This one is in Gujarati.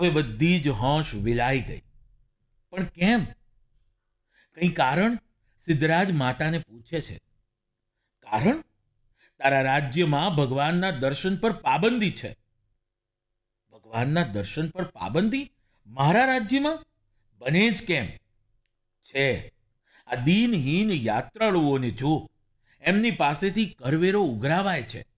હવે બધી જ હોશ વિલાઈ ગઈ. પણ કેમ? કંઈ કારણ? સિદ્ધરાજ માતાને પૂછે છે. કારણ? તારા રાજ્યમાં ભગવાનના દર્શન પર પાબંદી છે. ભગવાનના દર્શન પર પાબંદી મારા રાજ્યમાં? બને જ કેમ? છે. આ દીનહીન યાત્રાળુઓને જો, એમની પાસેથી કરવેરો ઉઘરાવાય છે.